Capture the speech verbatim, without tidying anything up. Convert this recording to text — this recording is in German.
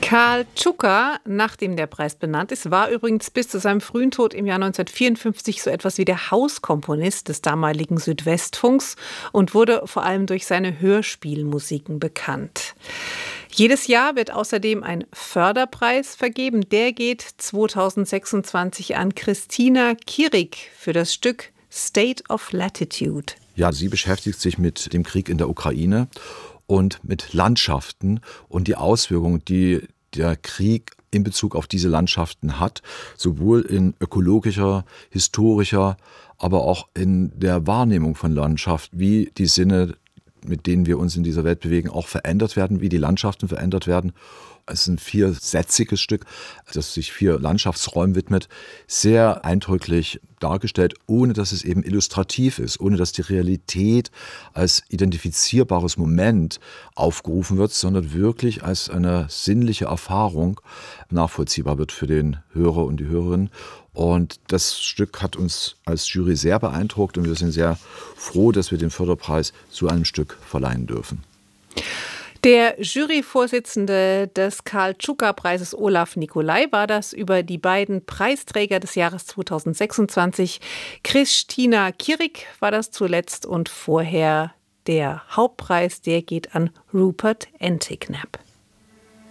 Karl Tschuka, nach dem der Preis benannt ist, war übrigens bis zu seinem frühen Tod im Jahr neunzehnhundertvierundfünfzig so etwas wie der Hauskomponist des damaligen Südwestfunks und wurde vor allem durch seine Hörspielmusiken bekannt. Jedes Jahr wird außerdem ein Förderpreis vergeben. Der geht zweitausendsechsundzwanzig an Christina Kierig für das Stück State of Latitude. Ja, sie beschäftigt sich mit dem Krieg in der Ukraine und mit Landschaften und die Auswirkungen, die der Krieg in Bezug auf diese Landschaften hat, sowohl in ökologischer, historischer, aber auch in der Wahrnehmung von Landschaft, wie die Sinne, mit denen wir uns in dieser Welt bewegen, auch verändert werden, wie die Landschaften verändert werden. Es ist ein viersätziges Stück, das sich vier Landschaftsräumen widmet, sehr eindrücklich dargestellt, ohne dass es eben illustrativ ist, ohne dass die Realität als identifizierbares Moment aufgerufen wird, sondern wirklich als eine sinnliche Erfahrung nachvollziehbar wird für den Hörer und die Hörerin. Und das Stück hat uns als Jury sehr beeindruckt und wir sind sehr froh, dass wir den Förderpreis zu einem Stück verleihen dürfen. Der Juryvorsitzende des Karl-Tschuka-Preises, Olaf Nicolai, war das über die beiden Preisträger des Jahres zweitausendsechsundzwanzig. Christina Kierig war das zuletzt und vorher der Hauptpreis, der geht an Rupert Antignap.